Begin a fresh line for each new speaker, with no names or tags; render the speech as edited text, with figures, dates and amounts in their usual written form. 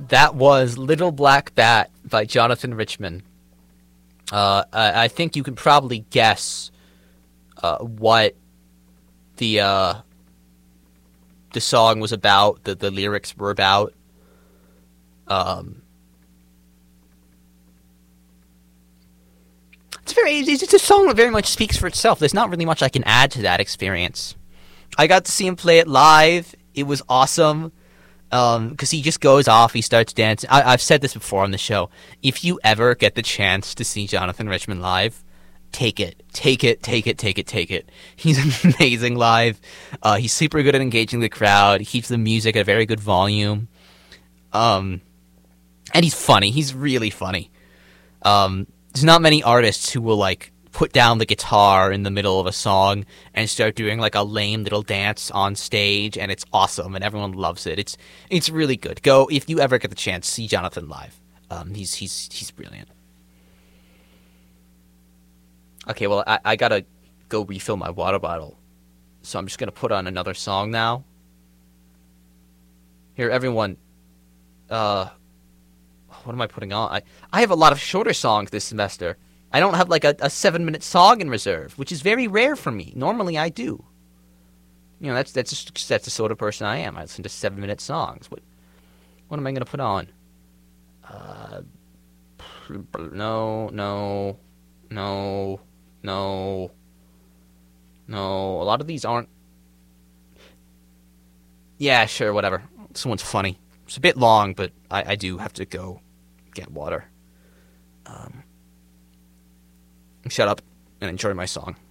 That was Little Black Bat by Jonathan Richman. I think you can probably guess what the song was about, the lyrics were about. It's a song that very much speaks for itself. There's not really much I can add to that experience. I got to see him play it live. It was awesome. Because he just goes off, he starts dancing. I've said this before on the show. If you ever get the chance to see Jonathan Richman live, take it. Take it. He's amazing live. He's super good at engaging the crowd. He keeps the music at a very good volume. And he's funny. He's really funny. There's not many artists who will, like, put down the guitar in the middle of a song and start doing like a lame little dance on stage, and it's awesome and everyone loves it. It's really good. Go, if you ever get the chance, see Jonathan live. He's brilliant. Okay, well, I gotta go refill my water bottle, so I'm just gonna put on another song now. Here, everyone, what am I putting on? I have a lot of shorter songs this semester. I don't have like a 7-minute song in reserve, which is very rare for me. Normally I do. You know, that's the sort of person I am. I listen to 7-minute songs. What am I going to put on? No. A lot of these aren't. Yeah, sure, whatever. This one's funny. It's a bit long, but I do have to go get water. Shut up and enjoy my song.